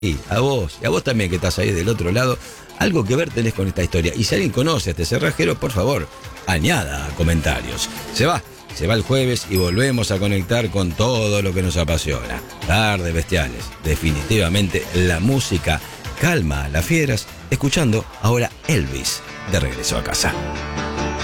Y a vos también que estás ahí del otro lado, algo que ver tenés con esta historia. Y si alguien conoce a este cerrajero, por favor, añada comentarios. Se va el jueves y volvemos a conectar con todo lo que nos apasiona. Tardes Bestiales, definitivamente la música calma a las fieras, escuchando ahora Elvis de Regreso a Casa.